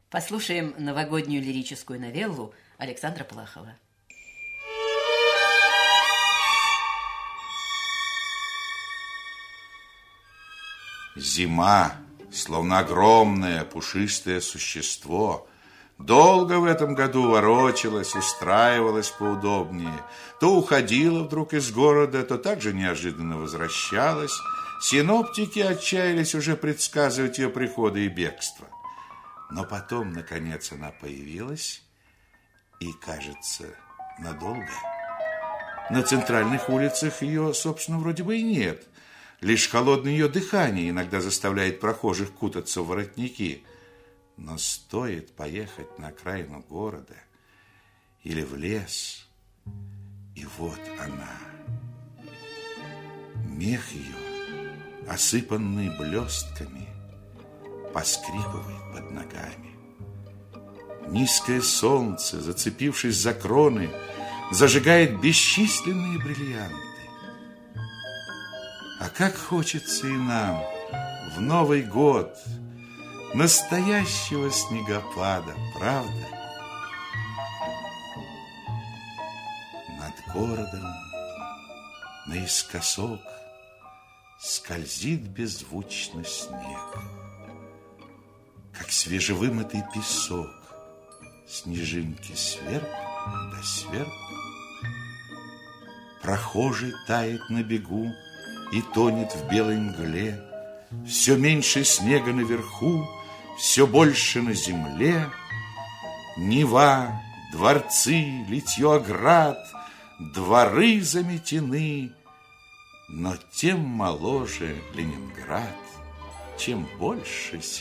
Послушаем новогоднюю лирическую новеллу Александра Плахова. Зима, словно огромное пушистое существо, долго в этом году ворочалась, устраивалась поудобнее. То уходила вдруг из города, то также неожиданно возвращалась. Синоптики отчаялись уже предсказывать ее приходы и бегство. Но потом, наконец, она появилась, и, кажется, надолго. На центральных улицах ее, собственно, вроде бы и нет. Лишь холодное ее дыхание иногда заставляет прохожих кутаться в воротники. Но стоит поехать на окраину города или в лес, и вот она. Мех ее, осыпанный блестками, поскрипывает под ногами. Низкое солнце, зацепившись за кроны, зажигает бесчисленные бриллианты. А как хочется и нам в Новый год настоящего снегопада, правда? Над городом наискосок скользит беззвучно снег, как свежевымытый песок. Снежинки сверх да сверх. Прохожий тает на бегу и тонет в белой мгле. Все меньше снега наверху, все больше на земле. Нева, дворцы, литье оград, дворы заметены, но тем моложе Ленинград, чем больше